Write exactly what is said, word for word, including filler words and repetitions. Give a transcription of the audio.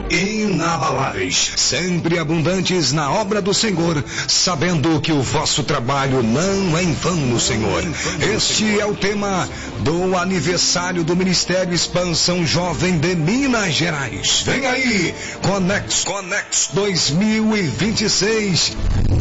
inabaláveis, sempre abundantes na obra do Senhor, sabendo que o vosso trabalho não é em vão no Senhor. Este é o tema do aniversário do Ministério Expansão Jovem de Minas Gerais. Vem aí, Conex, Conex dois mil e vinte e seis.